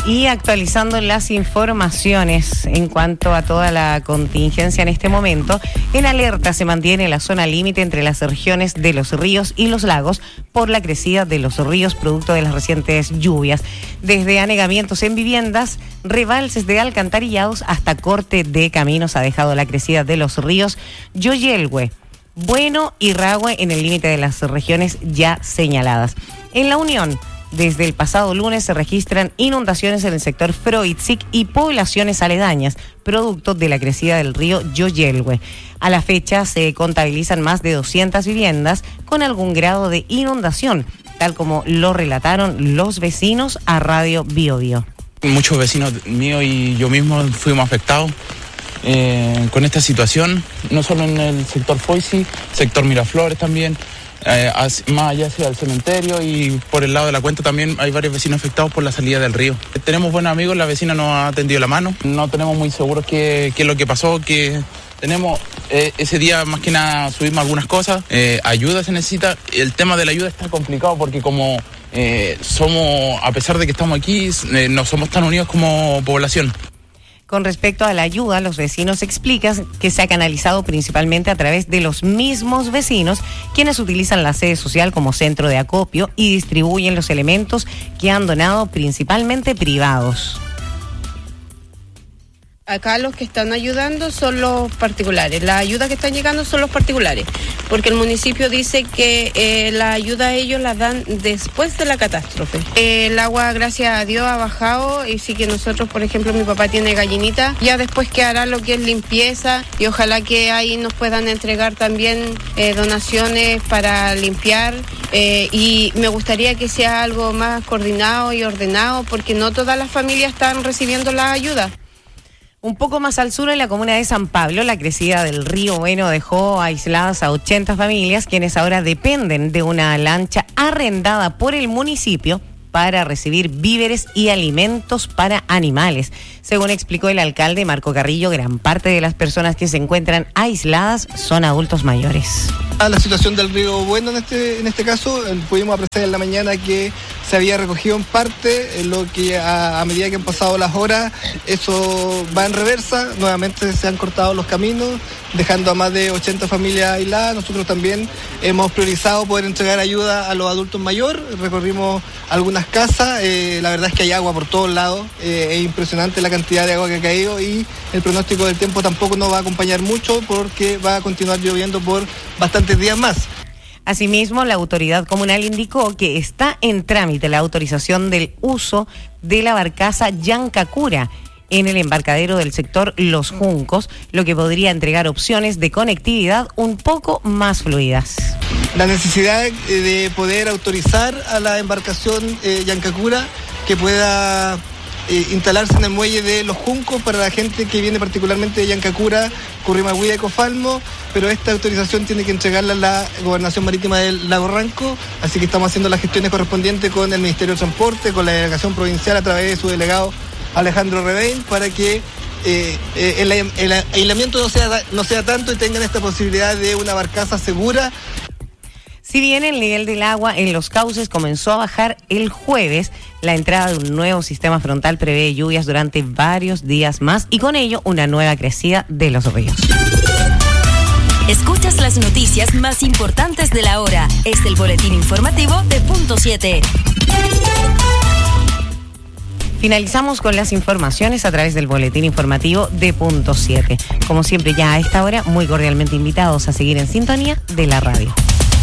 Y actualizando las informaciones en cuanto a toda la contingencia en este momento, en alerta se mantiene la zona límite entre las regiones de los ríos y los lagos por la crecida de los ríos producto de las recientes lluvias. Desde anegamientos en viviendas, rebalses de alcantarillados hasta corte de caminos ha dejado la crecida de los ríos Yoyelhue, Bueno y Rahue en el límite de las regiones ya señaladas. En La Unión, desde el pasado lunes se registran inundaciones en el sector Froitzik y poblaciones aledañas, producto de la crecida del río Yoyelhue. A la fecha se contabilizan más de 200 viviendas con algún grado de inundación, tal como lo relataron los vecinos a Radio Biobío. Muchos vecinos míos y yo mismo fuimos afectados con esta situación, no solo en el sector Foisi, sector Miraflores también. Más allá hacia el cementerio y por el lado de la cuenta también hay varios vecinos afectados por la salida del río. Tenemos buenos amigos, la vecina nos ha tendido la mano, no tenemos muy seguros qué es lo que pasó, que tenemos ese día más que nada subimos algunas cosas, ayuda se necesita. El tema de la ayuda está complicado porque como somos, a pesar de que estamos aquí, no somos tan unidos como población. Con respecto a la ayuda, los vecinos explican que se ha canalizado principalmente a través de los mismos vecinos, quienes utilizan la sede social como centro de acopio y distribuyen los elementos que han donado, principalmente privados. Acá los que están ayudando son los particulares, las ayudas que están llegando son los particulares, porque el municipio dice que la ayuda ellos la dan después de la catástrofe. El agua, gracias a Dios, ha bajado y sí que nosotros, por ejemplo, mi papá tiene gallinita, ya después que hará lo que es limpieza y ojalá que ahí nos puedan entregar también donaciones para limpiar y me gustaría que sea algo más coordinado y ordenado porque no todas las familias están recibiendo la ayuda. Un poco más al sur, en la comuna de San Pablo, la crecida del río Bueno dejó aisladas a 80 familias, quienes ahora dependen de una lancha arrendada por el municipio para recibir víveres y alimentos para animales. Según explicó el alcalde Marco Carrillo, gran parte de las personas que se encuentran aisladas son adultos mayores. La situación del río Bueno en este caso, pudimos apreciar en la mañana que se había recogido en parte, lo que a medida que han pasado las horas, eso va en reversa, nuevamente se han cortado los caminos, dejando a más de 80 familias aisladas. Nosotros también hemos priorizado poder entregar ayuda a los adultos mayores, recorrimos algunas casas, la verdad es que hay agua por todos lados, es impresionante la cantidad de agua que ha caído y el pronóstico del tiempo tampoco nos va a acompañar mucho porque va a continuar lloviendo por bastantes días más. Asimismo, la autoridad comunal indicó que está en trámite la autorización del uso de la barcaza Yancacura en el embarcadero del sector Los Juncos, lo que podría entregar opciones de conectividad un poco más fluidas. La necesidad de poder autorizar a la embarcación Yancacura que pueda instalarse en el muelle de Los Juncos para la gente que viene particularmente de Yancacura, Currimagüida y Cofalmo, pero esta autorización tiene que entregarla a la Gobernación Marítima del Lago Ranco, así que estamos haciendo las gestiones correspondientes con el Ministerio de Transporte, con la delegación provincial a través de su delegado Alejandro Rebein, para que el aislamiento no sea tanto y tengan esta posibilidad de una barcaza segura. Si bien el nivel del agua en los cauces comenzó a bajar el jueves, la entrada de un nuevo sistema frontal prevé lluvias durante varios días más y con ello una nueva crecida de los ríos. Escuchas las noticias más importantes de la hora. Es el boletín informativo de Punto 7. Finalizamos con las informaciones a través del boletín informativo de Punto 7. Como siempre, ya a esta hora, muy cordialmente invitados a seguir en sintonía de la radio.